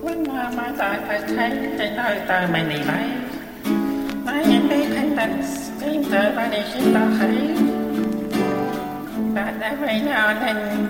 many lives. My independence seems a vanishing light. But every now and then